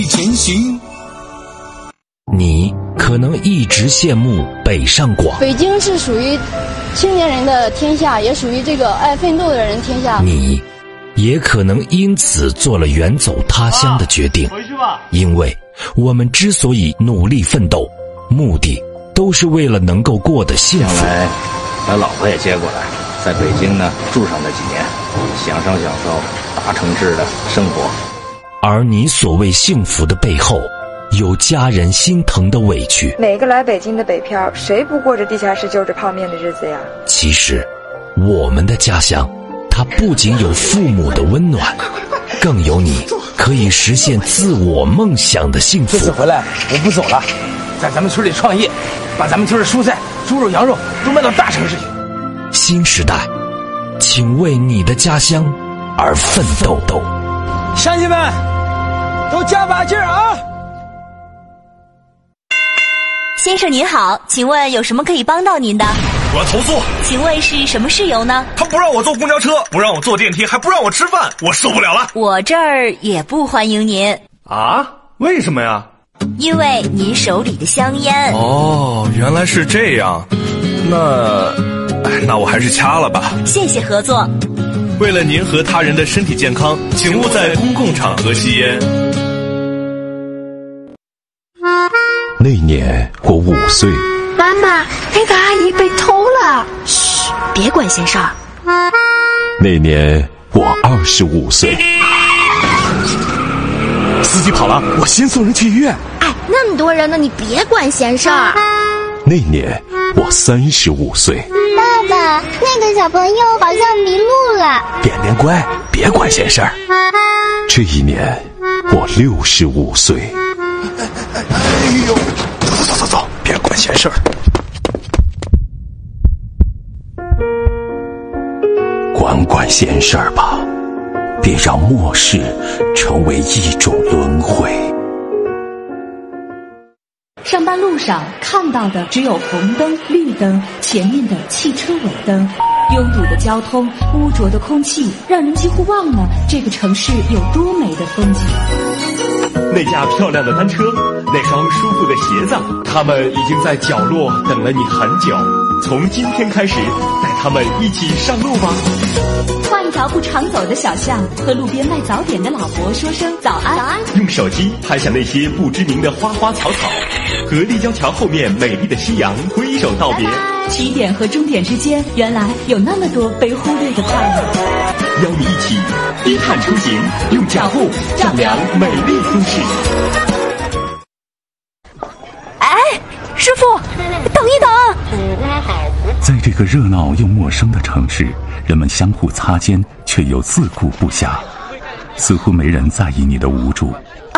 前行。 你可能一直羡慕北上广， 北京是属于青年人的天下，也属于这个爱奋斗的人天下。 你也可能因此做了远走他乡的决定。 回去吧。 因为我们之所以努力奋斗，目的都是为了能够过得幸福。 将来把老婆也接过来，在北京呢住上那几年，享受大城市的生活。 而你所谓幸福的背后，有家人心疼的委屈。 每个来北京的北漂，谁不过着地下室就着泡面的日子呀？ 其实我们的家乡，它不仅有父母的温暖，更有你可以实现自我梦想的幸福。 这次回来我不走了，在咱们村里创业，把咱们村的蔬菜、猪肉、羊肉都卖到大城市去。 新时代，请为你的家乡而奋斗。 乡亲们，都加把劲儿啊！ 先生您好，请问有什么可以帮到您的？ 我要投诉。 请问是什么事由呢？ 他不让我坐公交车，不让我坐电梯，还不让我吃饭，我受不了了。 我这儿也不欢迎您。 啊？为什么呀？ 因为您手里的香烟。 哦，原来是这样。那我还是掐了吧。 谢谢合作。 为了您和他人的身体健康，请勿在公共场合吸烟。 那年我5岁。 妈妈，那个阿姨被偷了。嘘，别管闲事儿。 那年我25岁。 司机跑了，我先送人去医院。 哎，那么多人呢，你别管闲事儿。 那年我35岁。 爸爸，那个小朋友好像迷路了。 便便乖，别管闲事儿。这一年我65岁。 哎呦，走，别管闲事儿。 管闲事儿吧，别让末世成为一种轮回。 上班路上看到的只有红灯、绿灯，前面的汽车尾灯，拥堵的交通，污浊的空气，让人几乎忘了这个城市有多美的风景。 那架漂亮的单车，那双舒服的鞋子，他们已经在角落等了你很久。从今天开始，带他们一起上路吧。 换一条不常走的小巷，和路边卖早点的老伯说声早安。早安。 用手机拍下那些不知名的花花草草，和立交桥后面美丽的夕阳挥手道别。 起点和终点之间，原来有那么多被忽略的快乐。 邀你一起低碳出行，用脚步丈量美丽都市。 哎，师傅，等一等！ 在这个热闹又陌生的城市，人们相互擦肩，却又自顾不暇，似乎没人在意你的无助，